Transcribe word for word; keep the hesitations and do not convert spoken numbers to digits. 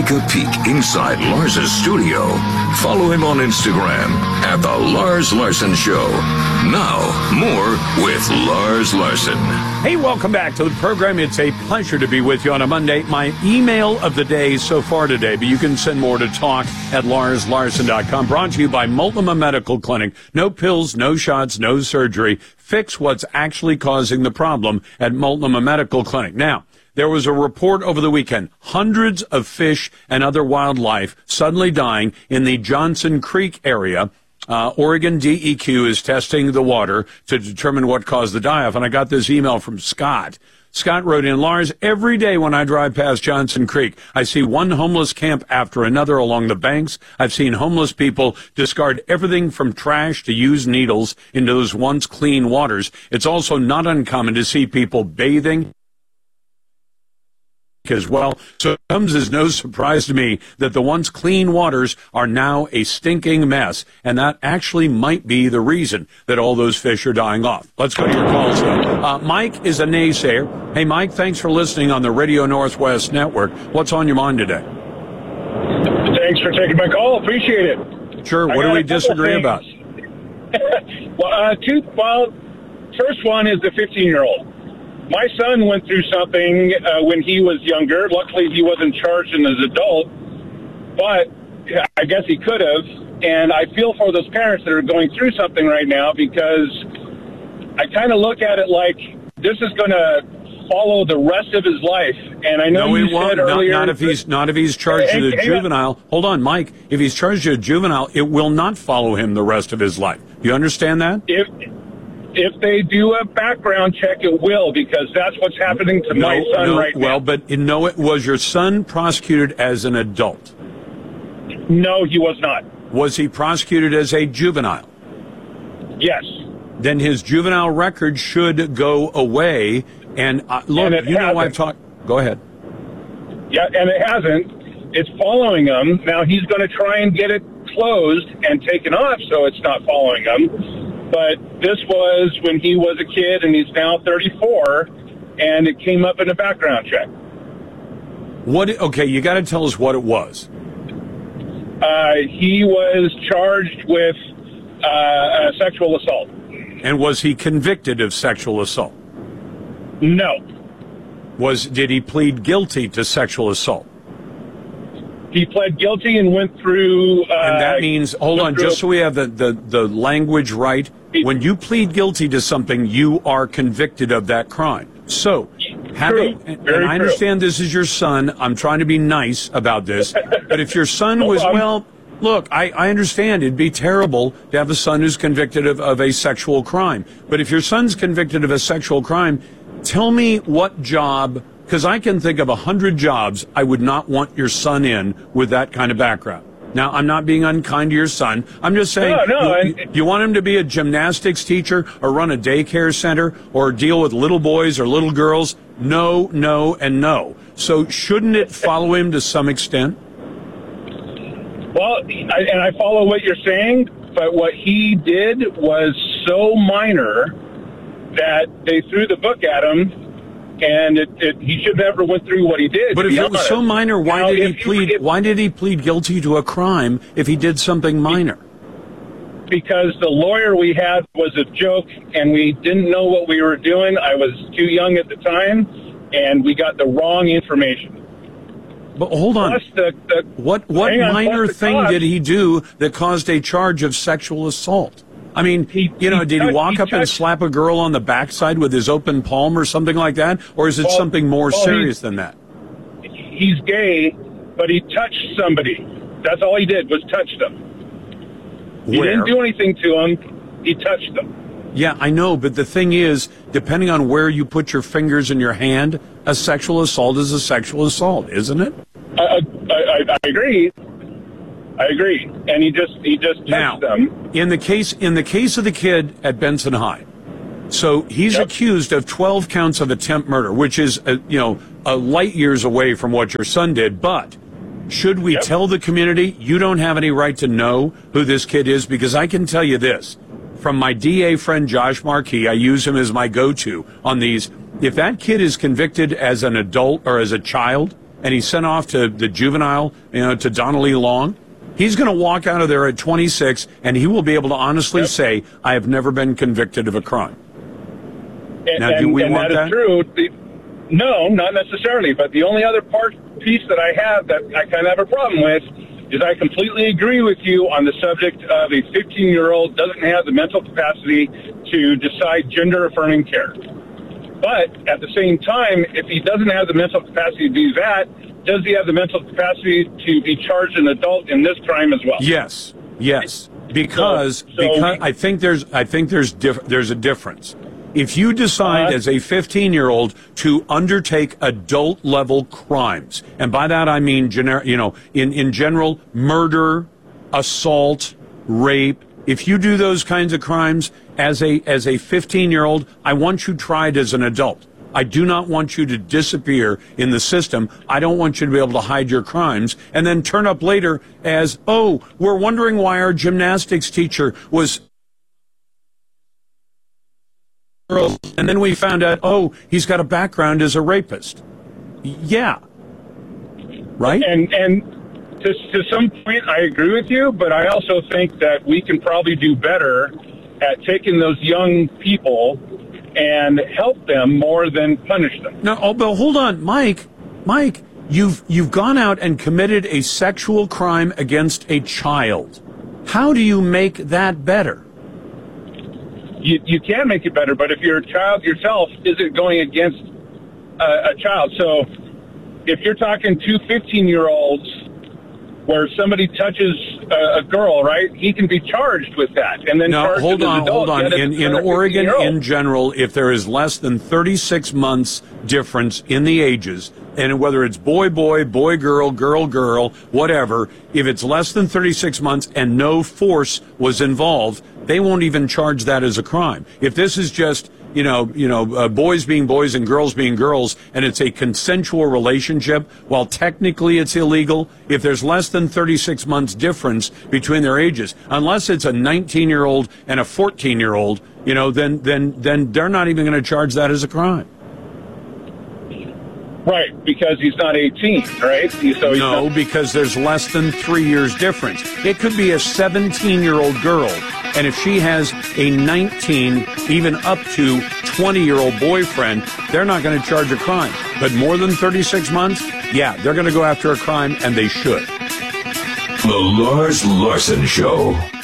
Take a peek inside Lars's studio. Follow him on Instagram at The Lars Larson Show. Now, more with Lars Larson. Hey, welcome back to the program. It's a pleasure to be with you on a Monday. My email of the day so far today, but you can send more to talk at lars larson dot com. Brought to you by Multnomah Medical Clinic. No pills, no shots, no surgery. Fix what's actually causing the problem at Multnomah Medical Clinic. Now, there was a report over the weekend. Hundreds of fish and other wildlife suddenly dying in the Johnson Creek area. Uh, Oregon D E Q is testing the water to determine what caused the die-off. And I got this email from Scott. Scott wrote in, Lars, every day when I drive past Johnson Creek, I see one homeless camp after another along the banks. I've seen homeless people discard everything from trash to used needles into those once clean waters. It's also not uncommon to see people bathing as well. So it comes as no surprise to me that the once clean waters are now a stinking mess, and that actually might be the reason that all those fish are dying off. Let's go to your calls, though. Uh, Mike is a naysayer. Hey, Mike, thanks for listening on the Radio Northwest Network. What's on your mind today? Thanks for taking my call. Appreciate it. Sure. What do we disagree about? well, uh, two, well, first one is the fifteen-year-old. My son went through something uh, when he was younger. Luckily, he wasn't charged as an adult, but I guess he could have. And I feel for those parents that are going through something right now because I kind of look at it like this is going to follow the rest of his life. And I know no, you he won't. said earlier, not, not if he's not if he's charged as a juvenile. Hold on, Mike. If he's charged as a juvenile, it will not follow him the rest of his life. You understand that? If If they do a background check, it will, because that's what's happening to no, my son no, right now. Well, but no, it was your son prosecuted as an adult? No, he was not. Was he prosecuted as a juvenile? Yes. Then his juvenile record should go away. And uh, look, and you know hasn't. I've talked. Go ahead. Yeah, and it hasn't. It's following him. Now he's going to try and get it closed and taken off so it's not following him. But this was when he was a kid, and he's now thirty-four, and it came up in a background check. What? Okay, you got to tell us what it was. Uh, he was charged with uh, a sexual assault. And was he convicted of sexual assault? No. Was did he plead guilty to sexual assault? He pled guilty and went through... Uh, and that means, hold on, just so we have the, the, the language right, when you plead guilty to something, you are convicted of that crime. So, having, and, and I understand this is your son, I'm trying to be nice about this, but if your son was, well, look, I, I understand it'd be terrible to have a son who's convicted of, of a sexual crime, but if your son's convicted of a sexual crime, tell me what job... Because I can think of a hundred jobs I would not want your son in with that kind of background. Now, I'm not being unkind to your son. I'm just saying, no, no, you, you want him to be a gymnastics teacher or run a daycare center or deal with little boys or little girls? No, no, and no. So shouldn't it follow him to some extent? Well, I, and I follow what you're saying, but what he did was so minor that they threw the book at him. And it, it, he should never went through what he did. But if it was so minor, why now, did he plead? If, why did he plead guilty to a crime if he did something minor? Because the lawyer we had was a joke, and we didn't know what we were doing. I was too young at the time, and we got the wrong information. But hold on, the, the, what what on, minor thing cost, did he do that caused a charge of sexual assault? I mean, he, you know, he did touched, he walk he up touched, and slap a girl on the backside with his open palm or something like that? Or is it well, something more well, serious than that? He's gay, but he touched somebody. That's all he did was touch them. He Where? didn't do anything to them. He touched them. Yeah, I know, but the thing is, depending on where you put your fingers in your hand, a sexual assault is a sexual assault, isn't it? I, I, I, I agree. I agree, and he just he just touched now, them. in the case in the case of the kid at Benson High, so he's yep. accused of twelve counts of attempt murder, which is a, you know a light years away from what your son did. But should we yep. tell the community you don't have any right to know who this kid is? Because I can tell you this from my D A friend Josh Markey, I use him as my go-to on these. If that kid is convicted as an adult or as a child, and he's sent off to the juvenile, you know, to Donnelly Long, he's going to walk out of there at twenty-six, and he will be able to honestly yep. say, I have never been convicted of a crime. And, now, and, do we and want that? that? Is true. The, no, not necessarily. But the only other part piece that I have that I kind of have a problem with is I completely agree with you on the subject of a fifteen-year-old doesn't have the mental capacity to decide gender-affirming care. But at the same time, if he doesn't have the mental capacity to do that, does he have the mental capacity to be charged an adult in this crime as well? Yes, yes. Because so, so because I think there's I think there's diff, there's a difference. If you decide uh, as a fifteen-year-old to undertake adult-level crimes, and by that I mean, gener- you know, in, in general, murder, assault, rape, if you do those kinds of crimes as a as a fifteen-year-old, I want you tried as an adult. I do not want you to disappear in the system. I don't want you to be able to hide your crimes and then turn up later as, oh, we're wondering why our gymnastics teacher was... And then we found out, oh, he's got a background as a rapist. Yeah. Right? And and to, to some point, I agree with you, but I also think that we can probably do better at taking those young people and help them more than punish them. No, oh, but hold on, Mike. Mike, you've you've gone out and committed a sexual crime against a child. How do you make that better? You, you can make it better, but if you're a child yourself, is it going against a, a child? So if you're talking two fifteen-year-olds where somebody touches a, a girl, right, he can be charged with that. And then no, charged hold with on, an adult. hold on. In, in Oregon, in general, if there is less than thirty-six months difference in the ages, and whether it's boy, boy, boy, girl, girl, girl, whatever, if it's less than thirty-six months and no force was involved, they won't even charge that as a crime. If this is just, you know, you know, uh, boys being boys and girls being girls, and it's a consensual relationship, while technically it's illegal, if there's less than thirty-six months difference between their ages, unless it's a nineteen-year-old and a fourteen-year-old, you know, then then then they're not even going to charge that as a crime. Right, because he's not eighteen, right? So he's no, not- because there's less than three years difference. It could be a seventeen-year-old girl, and if she has a nineteen, even up to twenty-year-old boyfriend, they're not going to charge a crime. But more than thirty-six months, yeah, they're going to go after a crime, and they should. The Lars Larson Show.